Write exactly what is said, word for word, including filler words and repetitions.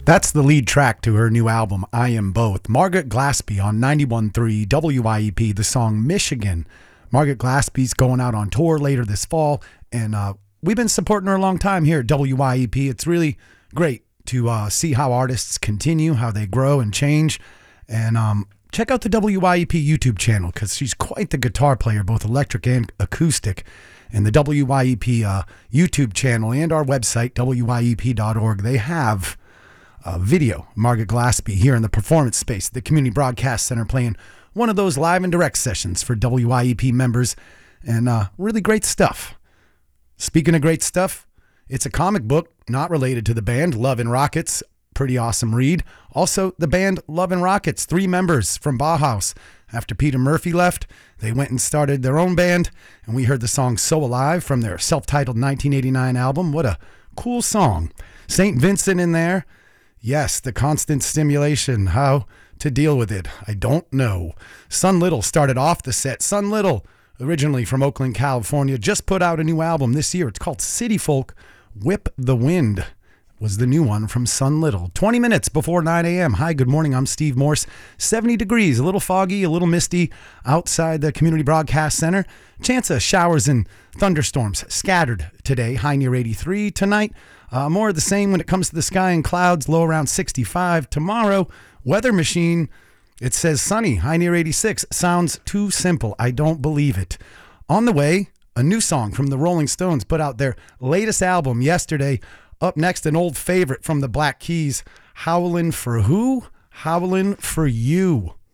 That's the lead track to her new album, I Am Both. Margaret Glaspie on ninety-one point three W I E P, the song Michigan. Margaret Glaspie's going out on tour later this fall, and uh, we've been supporting her a long time here at W I E P. It's really great to uh, see how artists continue, how they grow and change. And um, check out the W I E P YouTube channel because she's quite the guitar player, both electric and acoustic. And the W I E P uh, YouTube channel and our website, W I E P dot org, they have a video, Margaret Glaspie here in the performance space, the Community Broadcast Center, playing one of those live and direct sessions for W I E P members, and uh, really great stuff. Speaking of great stuff, it's a comic book not related to the band, Love and Rockets. Pretty awesome read. Also, the band Love and Rockets, three members from Bauhaus. After Peter Murphy left, they went and started their own band, and we heard the song So Alive from their self-titled nineteen eighty-nine album. What a cool song. Saint Vincent in there. Yes, the constant stimulation. How to deal with it, I don't know. Sun Little started off the set. Sun Little, originally from Oakland, California, just put out a new album this year. It's called City Folk. Whip the Wind was the new one from Sun Little. twenty minutes before nine a.m. Hi, good morning. I'm Steve Morse. seventy degrees, a little foggy, a little misty outside the Community Broadcast Center. Chance of showers and thunderstorms scattered today. High near eighty-three. Tonight, uh, more of the same when it comes to the sky and clouds, low around sixty-five. Tomorrow, weather machine, it says sunny, high near eighty-six. Sounds too simple. I don't believe it. On the way, a new song from the Rolling Stones put out their latest album yesterday. Up next, an old favorite from the Black Keys, Howlin' for Who? Howlin' for You.